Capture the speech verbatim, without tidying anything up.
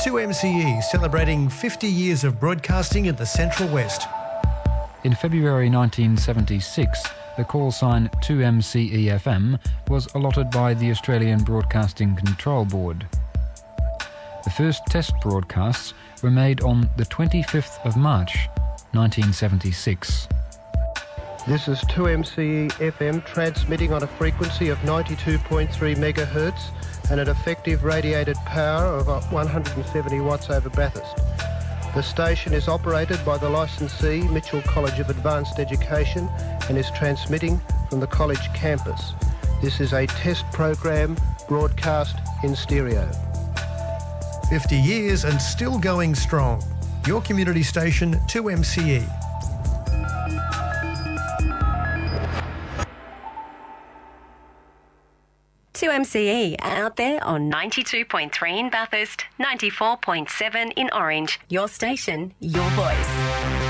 two M C E celebrating fifty years of broadcasting in the Central West. In February nineteen seventy-six, the call sign two M C E F M was allotted by the Australian Broadcasting Control Board. The first test broadcasts were made on the twenty-fifth of March, nineteen seventy-six. This is two M C E F M transmitting on a frequency of ninety-two point three megahertz and an effective radiated power of one hundred seventy watts over Bathurst. The station is operated by the licensee Mitchell College of Advanced Education and is transmitting from the college campus. This is a test program broadcast in stereo. fifty years and still going strong. Your community station, two M C E. two M C E out there on ninety-two point three in Bathurst, ninety-four point seven in Orange. Your station, your voice.